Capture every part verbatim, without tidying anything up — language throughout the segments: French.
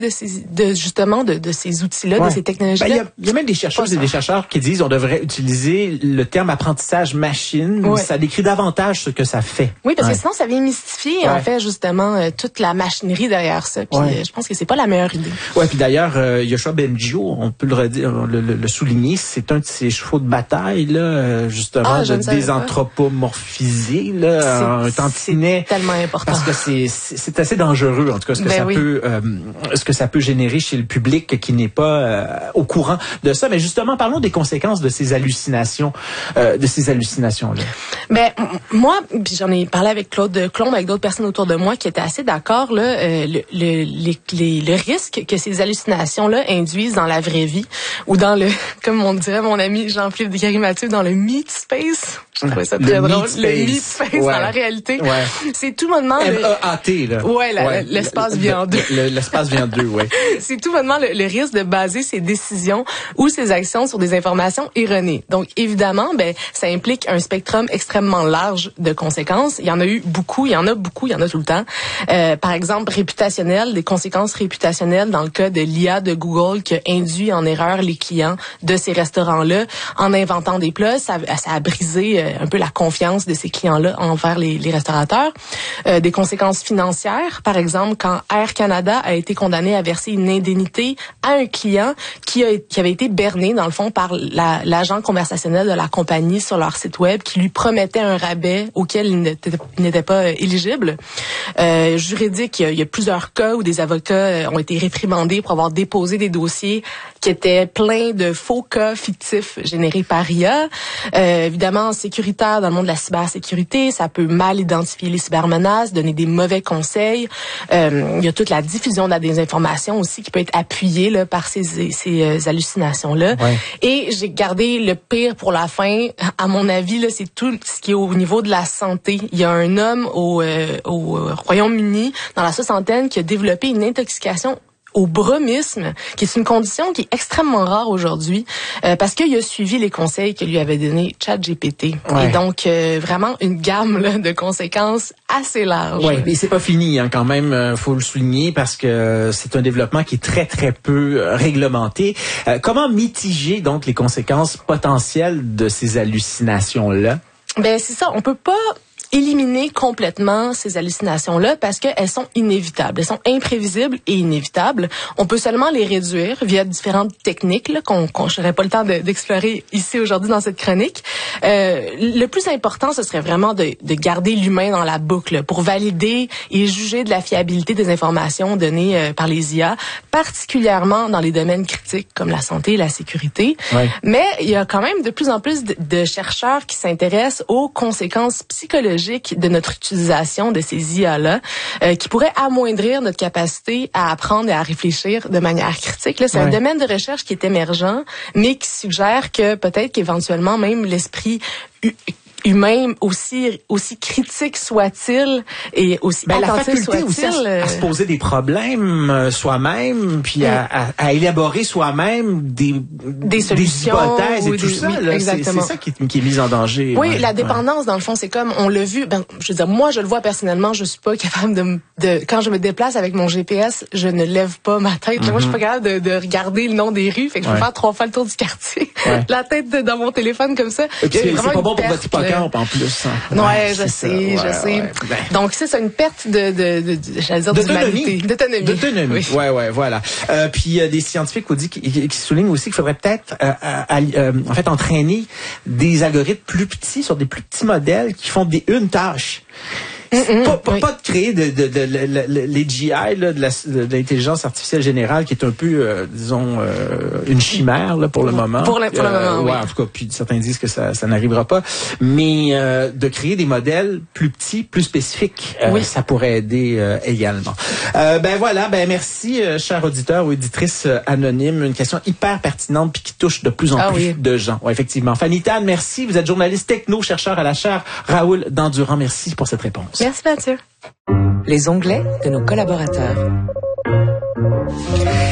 de ces, de justement de, de ces outils-là, ouais. de ces technologies-là. Ben, il y a, il y a même des chercheuses et des chercheurs qui disent on devrait utiliser le terme apprentissage machine. Ouais. Ça décrit davantage ce que ça fait. Oui, parce ouais. que sinon ça vient mystifier ouais. en fait justement euh, toute la machinerie derrière ça. Puis ouais. euh, je pense que c'est pas la meilleure idée. Ouais, puis d'ailleurs euh, Yoshua Bengio, on peut le, redire, le, le, le souligner, c'est un de ses chevaux de bataille là, justement ah, de désanthropomorphiser là, un tantinet. C'est tellement important. Parce que c'est c'est assez dangereux en tout cas ce que ben ça oui. peut euh, ce que ça peut générer chez le public qui n'est pas euh, au courant de ça. Mais justement, parlons des conséquences de ces hallucinations, euh, de ces hallucinations-là. Ben moi, puis j'en ai parlé avec Claude Clombe, avec d'autres personnes autour de moi qui étaient assez d'accord là, euh, le, le, les, les, le risque que ces hallucinations-là induisent dans la vraie vie ou dans le, comme on dirait mon ami Jean-Philippe Guéry-Mathieu, dans le meat space. Je trouvais ça très le drôle. Meat le meat space ouais. dans la réalité. Ouais. C'est tout bonnement M E A T là. Ouais, la, ouais. l'espace vient d'eux. L'espace vient d'eux, ouais. C'est tout bonnement le, le risque de baser ses décisions ou ses actions sur des informations erronées. Donc évidemment, ben ça implique un spectrum extrêmement large de conséquences. Il y en a eu beaucoup, il y en a beaucoup, il y en a tout le temps. Euh, par exemple, réputationnel, des conséquences réputationnelles dans le cas de l'I A de Google qui a induit en erreur les clients de ces restaurants-là en inventant des plats. Ça, ça a brisé un peu la confiance de ces clients-là envers les, les restaurateurs. Euh, des conséquences financières, par exemple, quand Air Canada a été condamné à verser une indemnité à un client qui, a, qui avait été berné, dans le fond, par la, l'agent conversationnel de la compagnie sur leur site web qui lui promettait un rabais auquel il n'était, il n'était pas éligible. Euh, juridique, il y, a, il y a plusieurs cas où des avocats ont été réprimandés pour avoir déposé des dossiers qui étaient pleins de faux cas fictifs générés par I A. Euh, évidemment, sécuritaire dans le monde de la cybersécurité, ça peut mal identifier les cybermenaces, donner des mauvais conseils. Euh, il y a toute la diffusion de la désinformation aussi qui peut être appuyée là, par ces, ces euh, hallucinations-là. Ouais. Et j'ai gardé le pire pour la fin. À mon avis, là, c'est tout ce qui est au niveau de la santé. Il y a un homme au, euh, au Royaume-Uni, dans la soixantaine, qui a développé une intoxication au bromisme, qui est une condition qui est extrêmement rare aujourd'hui, euh, parce qu'il a suivi les conseils que lui avait donné ChatGPT. Ouais. Et donc, euh, vraiment une gamme là, de conséquences assez large. Oui, mais c'est pas fini hein, quand même, euh, faut le souligner, parce que c'est un développement qui est très, très peu euh, réglementé. Euh, comment mitiger donc les conséquences potentielles de ces hallucinations-là? Ben c'est ça, on peut pas éliminer complètement ces hallucinations-là parce qu'elles sont inévitables. Elles sont imprévisibles et inévitables. On peut seulement les réduire via différentes techniques là, qu'on qu'on n'aurait pas le temps de, d'explorer ici aujourd'hui dans cette chronique. Euh, le plus important, ce serait vraiment de, de garder l'humain dans la boucle pour valider et juger de la fiabilité des informations données euh, par les I A, particulièrement dans les domaines critiques comme la santé et la sécurité. Ouais. Mais il y a quand même de plus en plus de, de chercheurs qui s'intéressent aux conséquences psychologiques de notre utilisation de ces I A-là, euh, qui pourraient amoindrir notre capacité à apprendre et à réfléchir de manière critique. Là, c'est ouais. un domaine de recherche qui est émergent, mais qui suggère que peut-être qu'éventuellement même l'esprit u- humain, aussi aussi critique soit-il et aussi ben, attentif soit-il, aussi à, à se poser des problèmes euh, soi-même, puis à, à, à élaborer soi-même des des solutions, des hypothèses et tout des, ça. oui, Là, exactement. C'est, c'est ça qui est, qui est mis en danger. Oui, ouais, la dépendance, ouais. dans le fond, c'est comme on l'a vu. Ben, je veux dire, moi, je le vois personnellement. Je suis pas capable de, de quand je me déplace avec mon G P S, je ne lève pas ma tête. Mm-hmm. Moi, je suis pas capable de, de regarder le nom des rues. Fait que je ouais. peux faire trois fois le tour du quartier, ouais. la tête de, dans mon téléphone comme ça. Et puis, c'est, c'est pas bon pour votre hippocampe en plus. Ouais, ouais, je sais, ouais, je sais. Ouais, ben. Donc ça, c'est une perte de, de, de, de j'allais dire, d'autonomie. D'autonomie. D'autonomie. Oui. Ouais, ouais, voilà. Euh, puis euh, des scientifiques aussi qui, qui soulignent aussi qu'il faudrait peut-être, euh, euh, en fait, entraîner des algorithmes plus petits sur des plus petits modèles qui font des une tâche. Mm-hmm, pas, pas, oui. pas de créer de, de, de, de, de, de les G I là, de, la, de l'intelligence artificielle générale qui est un peu, euh, disons, euh, une chimère là, pour le moment. Pour, le, pour euh, le moment, ouais, oui. En tout cas, puis certains disent que ça, ça n'arrivera pas. Mais euh, de créer des modèles plus petits, plus spécifiques, euh, oui. ça pourrait aider euh, également. Euh, ben voilà, ben merci, euh, chers auditeurs ou éditrices euh, anonymes. Une question hyper pertinente puis qui touche de plus en ah, plus oui. de gens. Ouais, effectivement. Fanny Tan, merci. Vous êtes journaliste techno, chercheur à la chaire Raoul Dandurand. Merci pour cette réponse. Merci Mathieu. Les onglets de nos collaborateurs. Barbara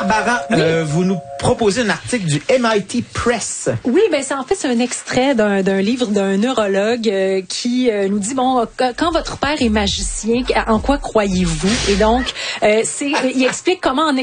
Barbara, oui. euh, vous nous proposez un article du M I T Press. Oui, ben c'est en fait c'est un extrait d'un, d'un livre d'un neurologue euh, qui euh, nous dit bon, quand votre père est magicien, en quoi croyez-vous? Et donc, euh, c'est, il explique comment en